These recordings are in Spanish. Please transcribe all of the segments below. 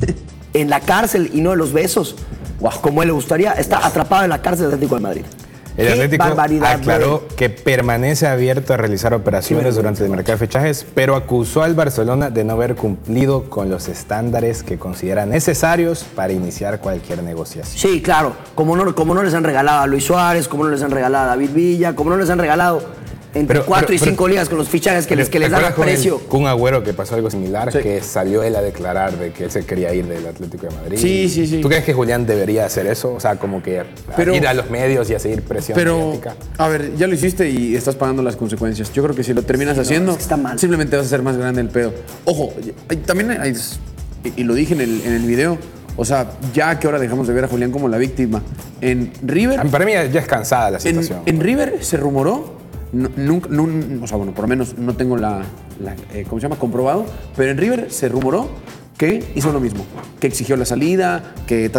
en la cárcel y no en los besos, como él le gustaría. Está atrapado en la cárcel del Atlético de Madrid. El Atlético aclaró que permanece abierto a realizar operaciones durante el mercado de fichajes, pero acusó al Barcelona de no haber cumplido con los estándares que considera necesarios para iniciar cualquier negociación. Sí, claro. Como no les han regalado a Luis Suárez, como no les han regalado a David Villa, como no les han regalado entre 4 y 5 ligas con los fichajes que les dan a precio. Kun Agüero, que pasó algo similar, que salió él a declarar de que él se quería ir del Atlético de Madrid. Sí. ¿Tú crees que Julián debería hacer eso? O sea, como que ir a los medios y a seguir presión mediática. A ver, ya lo hiciste y estás pagando las consecuencias. Yo creo que si lo terminas haciendo, está mal. Simplemente vas a hacer más grande el pedo. Ojo, también hay, y lo dije en el video, o sea, ya a qué hora dejamos de ver a Julián como la víctima. En River... Para mí ya es cansada la situación. En River se rumoró, nunca, o sea, bueno, por lo menos no tengo ¿cómo se llama? Comprobado, pero en River se rumoró que hizo lo mismo, que exigió la salida, que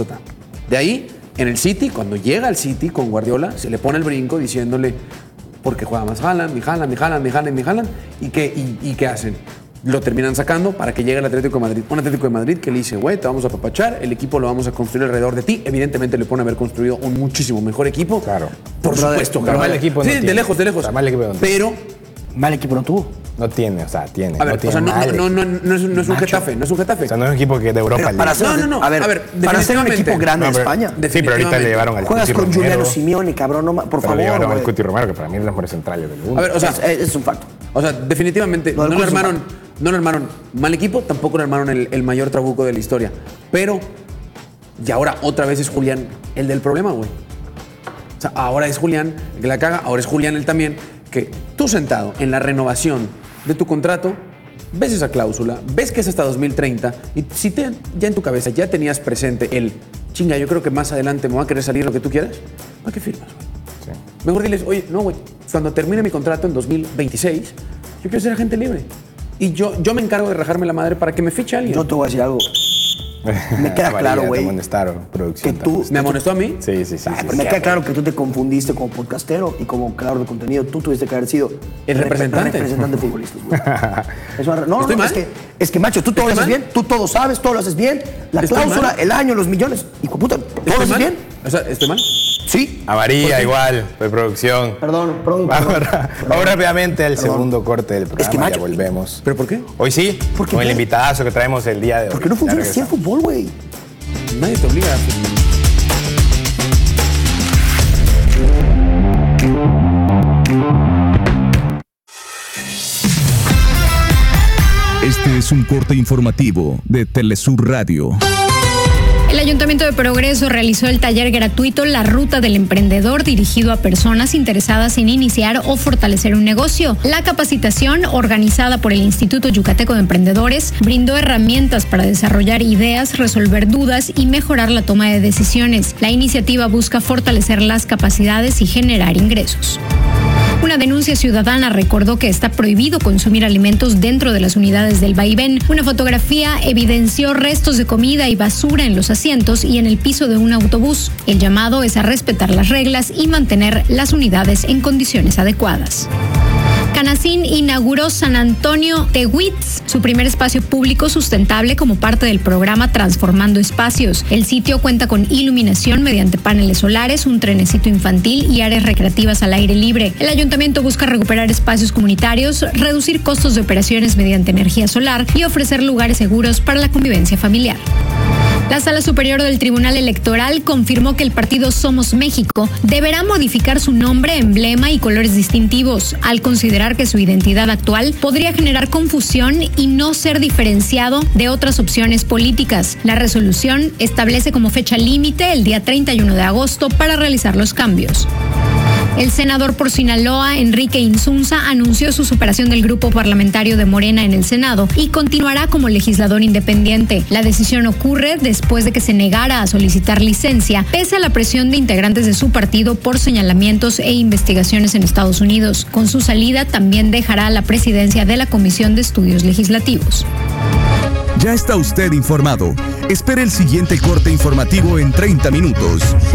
De ahí, en el City, cuando llega al City con Guardiola, se le pone el brinco diciéndole, porque juega más Haaland, mi Haaland, ¿y qué hacen? Lo terminan sacando para que llegue el Atlético de Madrid. Un Atlético de Madrid que le dice, güey, te vamos a apapachar, el equipo lo vamos a construir alrededor de ti. Evidentemente le pone a haber construido un muchísimo mejor equipo. Claro. Por supuesto. Pero mal equipo no tiene. De lejos. Mal equipo no tiene. Pero... Mal equipo no tuvo. No tiene, o sea, tiene. A ver, no tiene no es un Getafe, no es un Getafe. O sea, no es un equipo que de Europa. Pero para ser, A ver, para ser un equipo grande de España. Sí, pero ahorita le llevaron al Juegas Cuti con Romero. Juliano Simeone, cabrón, por favor. Le llevaron al Cuti Romero, que para mí es el mejor central del mundo. A ver, o sea, es un facto. O sea, definitivamente no lo armaron mal equipo, tampoco lo armaron el mayor trabuco de la historia. Pero, y ahora otra vez es Julián el del problema, güey. O sea, ahora es Julián el que la caga, ahora es Julián él también, que tú sentado en la renovación de tu contrato, ves esa cláusula, ves que es hasta 2030, y si ya en tu cabeza ya tenías presente chinga, yo creo que más adelante me va a querer salir lo que tú quieras, ¿para qué firmas, güey? Sí. Mejor diles, oye, no, güey, cuando termine mi contrato en 2026, yo quiero ser agente libre. Y yo me encargo de rajarme la madre para que me fiche alguien. Yo te voy a decir algo. Me queda claro, güey. Que tú... ¿Me amonestó a mí? Sí. Me queda claro que tú te confundiste como podcastero y como creador de contenido. Tú tuviste que haber sido el representante de futbolistas, güey. No, es que, macho, tú todo lo haces bien, tú todo sabes, todo lo haces bien. La cláusula, el año, los millones. Hijo de puta, todo lo haces bien. O sea, ¿estoy mal? Sí. Avaría igual, de producción. Perdón. Vamos rápidamente al segundo corte del programa, macho, ya volvemos. ¿Pero por qué? Hoy sí, con el invitadazo que traemos el día de hoy. ¿Por qué no funciona así el fútbol, güey? Nadie te obliga a Este es un corte informativo de Telesur Radio. El Ayuntamiento de Progreso realizó el taller gratuito La Ruta del Emprendedor, dirigido a personas interesadas en iniciar o fortalecer un negocio. La capacitación, organizada por el Instituto Yucateco de Emprendedores, brindó herramientas para desarrollar ideas, resolver dudas y mejorar la toma de decisiones. La iniciativa busca fortalecer las capacidades y generar ingresos. Una denuncia ciudadana recordó que está prohibido consumir alimentos dentro de las unidades del vaivén. Una fotografía evidenció restos de comida y basura en los asientos y en el piso de un autobús. El llamado es a respetar las reglas y mantener las unidades en condiciones adecuadas. Canacín inauguró San Antonio Tehuitz, su primer espacio público sustentable como parte del programa Transformando Espacios. El sitio cuenta con iluminación mediante paneles solares, un trenecito infantil y áreas recreativas al aire libre. El ayuntamiento busca recuperar espacios comunitarios, reducir costos de operaciones mediante energía solar y ofrecer lugares seguros para la convivencia familiar. La Sala Superior del Tribunal Electoral confirmó que el partido Somos México deberá modificar su nombre, emblema y colores distintivos, al considerar que su identidad actual podría generar confusión y no ser diferenciado de otras opciones políticas. La resolución establece como fecha límite el día 31 de agosto para realizar los cambios. El senador por Sinaloa, Enrique Insunza, anunció su superación del grupo parlamentario de Morena en el Senado y continuará como legislador independiente. La decisión ocurre después de que se negara a solicitar licencia, pese a la presión de integrantes de su partido por señalamientos e investigaciones en Estados Unidos. Con su salida, también dejará la presidencia de la Comisión de Estudios Legislativos. Ya está usted informado. Espere el siguiente corte informativo en 30 minutos.